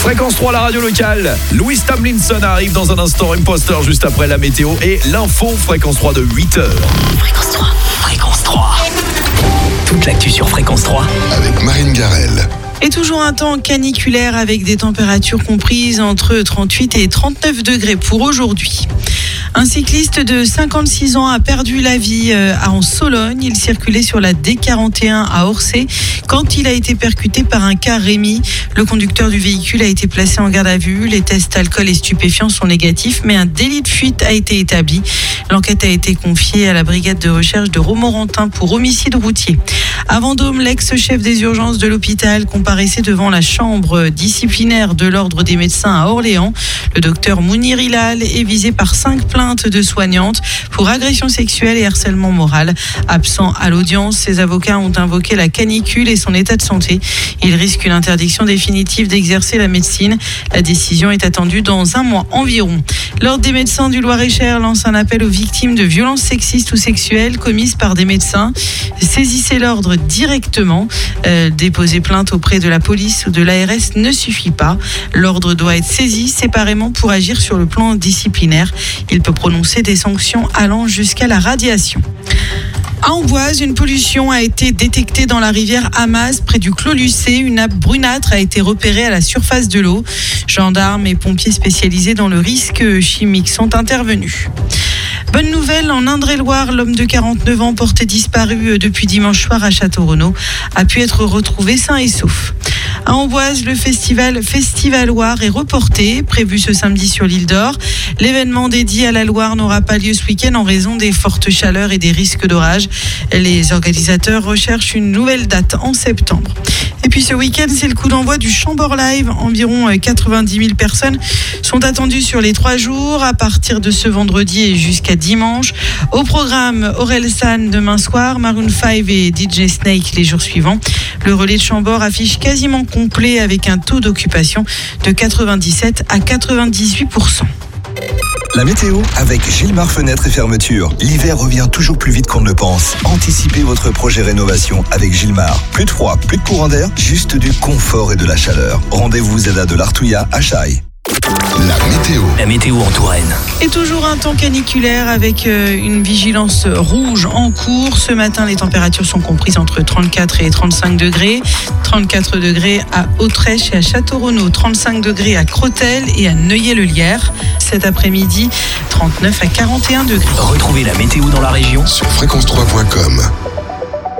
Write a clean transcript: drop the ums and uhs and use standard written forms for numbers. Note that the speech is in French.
Fréquence 3, la radio locale. Louis Tomlinson arrive dans un instant, Imposter juste après la météo et l'info Fréquence 3 de 8h. Fréquence 3. Fréquence 3. Toute l'actu sur Fréquence 3 avec Marine Garrel. Et toujours un temps caniculaire avec des températures comprises entre 38 et 39 degrés pour aujourd'hui. Un cycliste de 56 ans a perdu la vie en Sologne. Il circulait sur la D41 à Orsay quand il a été percuté par un car Rémi. Le conducteur du véhicule a été placé en garde à vue. Les tests alcool et stupéfiants sont négatifs, mais un délit de fuite a été établi. L'enquête a été confiée à la brigade de recherche de Romorantin pour homicide routier. À Vendôme, l'ex-chef des urgences de l'hôpital comparaissait devant la chambre disciplinaire de l'ordre des médecins à Orléans. Le docteur Mounir Hilal est visé par 5 plaintes de soignantes pour agression sexuelle et harcèlement moral. Absent à l'audience, ses avocats ont invoqué la canicule et son état de santé. Il risque une interdiction définitive d'exercer la médecine. La décision est attendue dans un mois environ. L'Ordre des médecins du Loir-et-Cher lance un appel aux victimes de violences sexistes ou sexuelles commises par des médecins. Saisissez l'ordre directement. Déposer plainte auprès de la police ou de l'ARS ne suffit pas. L'ordre doit être saisi séparément pour agir sur le plan disciplinaire. Il peut prononcer des sanctions allant jusqu'à la radiation. À Amboise, une pollution a été détectée dans la rivière Amaz, près du Clos Lucé. Une nappe brunâtre a été repérée à la surface de l'eau. Gendarmes et pompiers spécialisés dans le risque chimique sont intervenus. Bonne nouvelle, en Indre-et-Loire, l'homme de 49 ans porté disparu depuis dimanche soir à Château-Renaud a pu être retrouvé sain et sauf. À Amboise, le festival Loire est reporté, prévu ce samedi sur l'île d'Or. L'événement dédié à la Loire n'aura pas lieu ce week-end en raison des fortes chaleurs et des risques d'orage. Les organisateurs recherchent une nouvelle date en septembre. Et puis ce week-end, c'est le coup d'envoi du Chambord Live. Environ 90 000 personnes sont attendues sur les 3 jours, à partir de ce vendredi et jusqu'à dimanche. Au programme, Orelsan demain soir, Maroon 5 et DJ Snake les jours suivants. Le relais de Chambord affiche quasiment complet avec un taux d'occupation de 97 à 98%. La météo avec Gilmar Fenêtres et Fermetures. L'hiver revient toujours plus vite qu'on ne le pense. Anticipez votre projet rénovation avec Gilmar. Plus de froid, plus de courant d'air, juste du confort et de la chaleur. Rendez-vous ZADA de l'Artouillat à Chaille. La météo en Touraine. Et toujours un temps caniculaire avec une vigilance rouge en cours. Ce matin, les températures sont comprises entre 34 et 35 degrés. 34 degrés à Autrèche et à Château-Renaud. 35 degrés à Crotel et à Neuilly-le-Lierre. Cet après-midi, 39 à 41 degrés. Retrouvez la météo dans la région sur fréquence3.com.